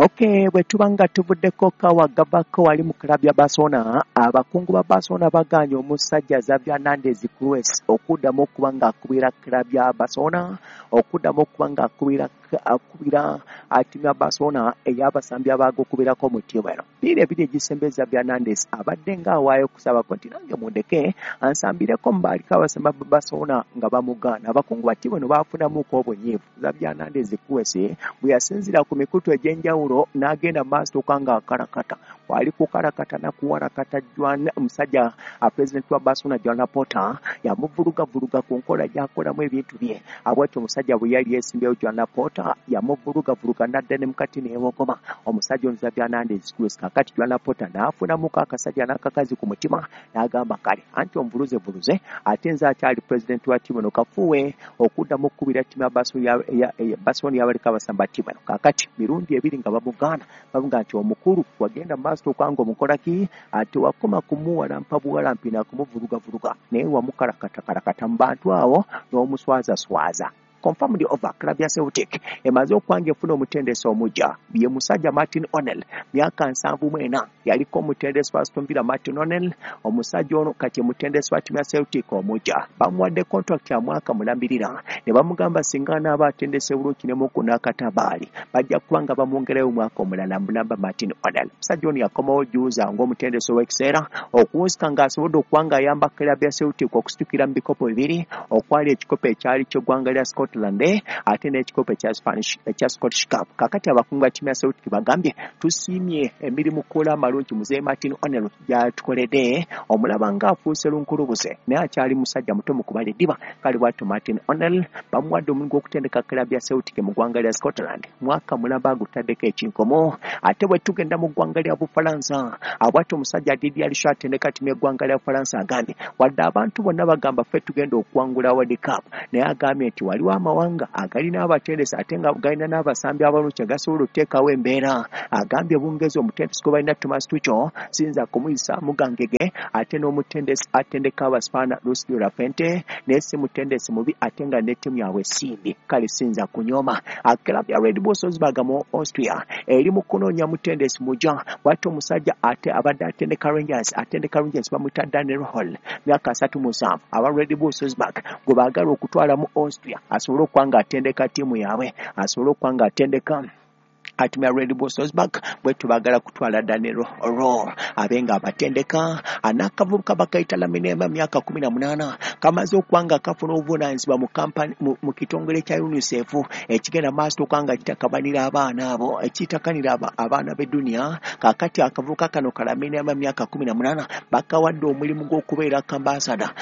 Okay, bwe tubanga tuvuddeko kawagabako wali mu klabu ya Barcelona, abakungu ba Barcelona baganye omusajja Xavi Hernandez Cruz okuddamu okuba ng'akubira klabu ya Barcelona, okuddamu okuba ng'akubira ttiimu ya Barcelona ey'abasambi abaagukubirako mu ttiimu eno. Biri ebiri egisembe Xavi Hernandez abadde ng'awaayo okusabako nti nange mundeke ansambireko mu baaliko abasambi ba Barcelona nga bamugaana. Abakungu ba ttiimu eno baafunamuko obunyiivu. Xavi Hernandez Cruz bwe yasinzira ku mikutu egy'enjawulo n'agenda maaso okanga akarakata. Wali kukarakata na kuwarakata omusajja pulezidenti wa Barcelona Joan Laporta yamuvulugavuruga ku nkola gy'akolamu ebintu bye. Abwatyo omusajja bwe yali yeesimbyewo Joan Laporta yamuvulugavuruga n'adda ne mukati n'ewogoma. Omusajja ono Xavi Hernandez Cruz kakati Joan Laporta n'afunamuko akasajja n'akakazi ku mutima n'agamba kale anti omuvuluzevuruze ate nze akyali pulezidenti wa ttiimu eno kafuwe okuddamu okukubira ttiimu ya Barcelona y'abaliko abasamba ttiimu eno. Kakati mirundi ebiri nga bamugaana bavuga nti omukulu wagenda maaso okwanga omukolaki ate wakoma kumuwalampa buwalampi nakumuvulugavuruga naye wamukarakatakarakata mu bantu awo n'omuswazaswaza. Confirmed over club ya Celtic emaze okwange efuna omutendesi omujja ye musajja Martin O'Neill myaka 74 yaliko omutendesi wa Aston Villa Martin O'Neill. Omusajja ono kati omutendesi wa ttiimu ya Celtic omujja bamuwadde contract ya mwaka mulambirira ne bamugamba singa anaaba atendese bulungi ne muku n'akatabaali bajja kuba nga bamwongerayo omwaka omulala mulamba Martin O'Neill. Omusajja ono yakomawo juuza ng'omutendesi ow'ekiseera okuwusika ng'asobodde okuba ng'ayamba club ya Celtic okusitukira mu bikopo bibiri okwali ekikopo ekyali ky'eggwanga lya Scotland ate n'ekikopo ekya Scottish Cup. Kakati abakungu ba ttiimu ya Celtic bagambye tusiimye emirimu kola amalungi muzeeyi Martin O'Neill gy'atukoledde omulaba ng'afuuse lunkulubuze naye akyali musajja muto mu kubala eddiba. Kale bw'atyo Martin O'Neill bamuwadde omulimu gw'okutendeka club ya Celtic mu ggwanga lya Scotland mwaka mulamba agutaddeko ekinkomo. Ate bwe tugenda mu ggwanga lya Bufalansa bw'atyo omusajja Didier Deschamps atendeka ttiimu y'eggwanga lya Bufalansa agambye wadde abantu bonna bagamba ffe tugenda okuwangula World Cup naye agambye nti waliwo amawanga agalina abatendesi ate nga galina n'abasambi abalungi agasobola okuteekawo embeera. Agambye bungezi omutendesi gwe balina Thomas Tuchel siyinza kumuyisa mugangege ate n'omutendesi atendeka abaspaana Luis de la Fuente naye si mutendesi mubi ate nga ne ttiimu yaabwe simbi kale siyinza kunyooma. Club ya Red Bull Salzburg mu Austria eri mu kunoonya mutendesi mujja bw'atyo omusajja ate abadde atendeka Rangers bamuyita Daniel Hall myaka 37 aba Red Bull Salzburg gwe baagala okutwala mu Austria asobole okuba ng'atendeka ttiimu yaabwe asobole okuba ng'atendeka ttiimu ya Red Bull Salzburg bwe tubagala kutwala Daniel Hall abenga abatendeka. N'akavubuka bakayita Lamine myaka 18 kamaze okuba nga kafuna obuvunaanyizibwa mu kitongole kya UNICEF ekigenda maaso okuba nga kitakabanira abaana abo ekitakanira abaana b'edduniya. Kakati akavubuka kano Lamine myaka 18 bakawadde omulimu gw'okubeera kambasada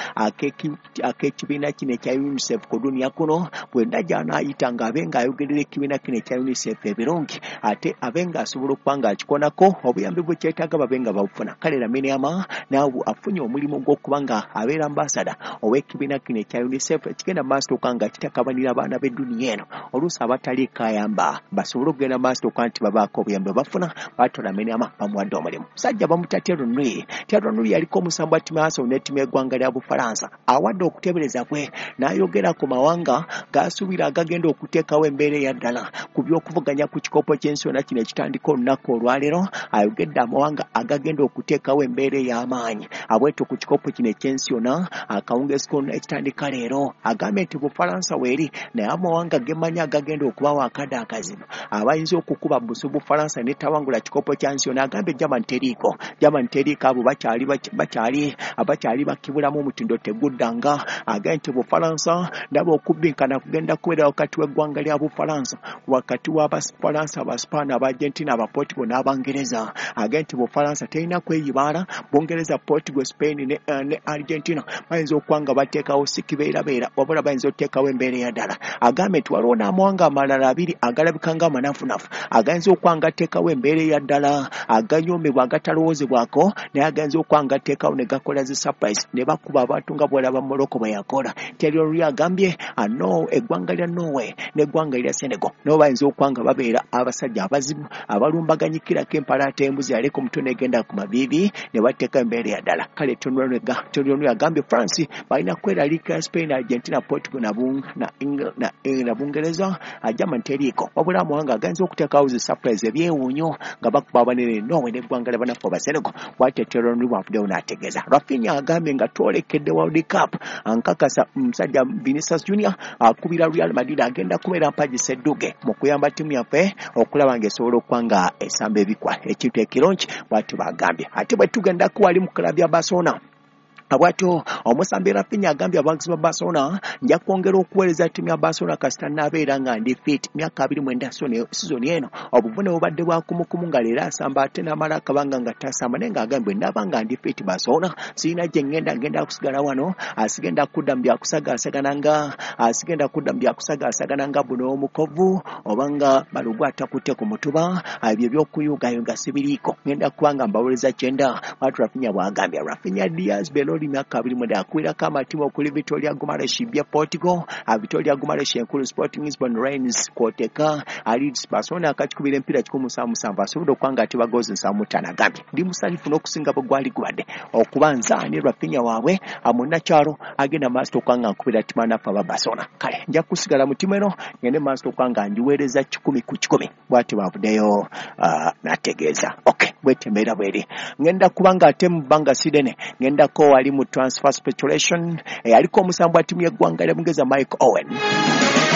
ak'ekibiina kino ekya UNICEF ku duniya kuno bwenda gy'anaayita ng'abenga ayogerera ekibiina kino ekya UNICEF ebirungi ate abenga asobola okuba ng'akikonako obuyambi bwe kyetaaga babenga babufuna. Kale Lamine naawe afunye omulimu gw'okuba nga abeera ambasada ow'ekibiina kino ekya UNICEF ekigenda maaso okuba nga kitakabanira abaana b'edduniya eno oluusi abatali kayamba basobole okugenda maaso okuba nti babaako obuyambi bafuna. Bw'atyo Lamine bamuwadde omulimu. Musajja bamuta Thierry Henry yaliko omusambi wa ttiimu ya Arsenal n'ettiimu y'eggwanga lya Bufalansa awadde okuteebereza kwe n'ayogera ku mawanga g'asuubira agagenda okuteekawo embeera eya ddala ku by'okuvuganya ku kikopo ky'ensi yonna kino ekitandika olunaku olwaleero. Ayogedde amawanga agagenda okuteekawo embeera ey'amaanyi abwetyo ku kikopo kino eky'ensi yonna akawungeezi konna ekitandika leero. Agambye nti Bufalansa weeri naye amawanga gemanyi agagenda okubawo akadde akazibu abayinza okukuba busu Bufalansa n'etawangula kikopo kya nsi yonna. Agambye Germany teriiko abo bakyali bakibulamu omutindo teguddanga. Agambye nti Bufalansa ndaba okubbinkana kugenda kubeera wakati w'eggwanga lya Bufalansa wakati w'Abafalansa Abaspaana Abargentina Abaportugal n'Abangereza. Agambye nti Bufalansa terina kweyibaala Bungereza Portugal Spain ne Argentina bayinza okuba nga bateekawo si kibeerabeera wabula bayinza okuteekawo embeera ya ddala. Agambye nti waliwo n'amawanga amalala abiri agalabika ng'amanafunafu agayinza okuba nga ateekawo embeera eya ddala aganyoomebwa agatalowoozebwako naye agayinza okuba nga ateekawo ne gakola zi surprise ne bakuba abantu nga bw'olaba Morocco bwe yakola. Thierry Henry agambye eggwanga lya Norway n'eggwanga lya Senegal nabo bayinza okuba nga babeera abasajja abazibu abalumbaganyikirako empalaata embuzi aleka omutwe negenda ku mabibi ne bateeka embeera ya ddala. Kale Thierry Henry agambye France balina kweralika Spain, Argentina, Portugal na Bungereza Germany teriiko wabula amawanga agenza okuteekawo zi surprise ebyewuunyo nga bakuba abanene Norway n'eggwanga ly'abanafu aba Senegal bw'atyo Terry Henry bw'avuddeyo n'ategeeza. Rafinha agambye nga twolekedde World Cup nkakasa omusajja Vinicius Junior akubira Real Madrid agenda kubeera mpagi sedduge mu kuyamba ttiimu yaffe okulaba ng'esobola okuba nga esamba ebikwa ekintu ekirungi bw'atyo bagambye. Ate bwe tugenda kuwali mu klabu ya Barcelona Abwato omusambi Rafinha agambye abawagizi ba Barcelona nja kwongera okuweereza ttiimu ya Barcelona kasita n'abeera nga ndi fit myaka 29 season eno obuvune bubadde bwa kumukumu nga leero asamba ate n'amala akabanga nga tasamba naye ng'agambye ndaba nga ndi fit Barcelona sirina gye ngenda kusigala wano asigenda kudda mu byakusagaasagana nga buno omukovu obanga balugu atakutte ku mutuba ebyo by'okuyugayuga sibiriiko ngenda kubanga mbaweereza kyenda watu Rafinha bw'agambye. Rafinha Diaz Beloli myaka 20 akwirako amatimu okuli Vitoria Guimaraes bya Portugal, Vitoria Guimaraes enkulu Sporting Lisbon, Rennes kwoteka Leeds, Barcelona akakikubira empira 177 asobola okwanga ati bagozi 75 agambye ndi musanyufu n'okusinga bwe gwali gubadde okubanza ne Rafinha waabwe amunakyalo agenda maaso okwanga nkubira timanafu aba Barcelona. Kale nja kusigala mu timu eno ngende maaso okwanga ndiweereza 10 ku 10 bw'ati bavuddeyo n'ategeeza. Okay, bwetembeera bweri ngenda kubanga ate mu bbanga sidene ngenda ko wali mu transfer speculation aliko omusambu wa ttiimu y'eggwanga ly'Obungereza Michael Owen.